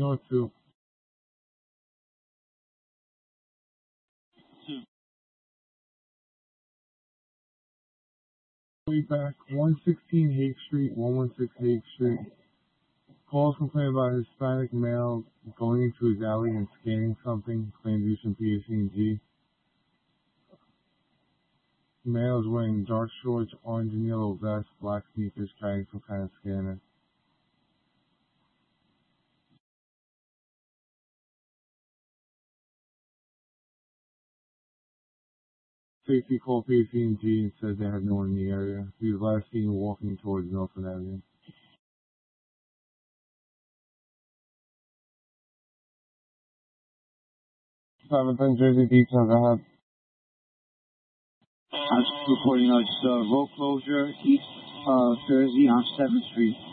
North 2. Way back, 116 Hake Street, 116 Hake Street. Calls complain about a Hispanic male going into his alley and scanning something, claimed Houston PSC&G. The male is wearing dark shorts, orange and yellow vest, black sneakers, carrying some kind of scanner. Safety called PSC&G and said they had no one in the area. He was last seen walking towards Milford Avenue. 7th and Jersey detail, go ahead. I was reporting road closure, East Jersey on 7th Street.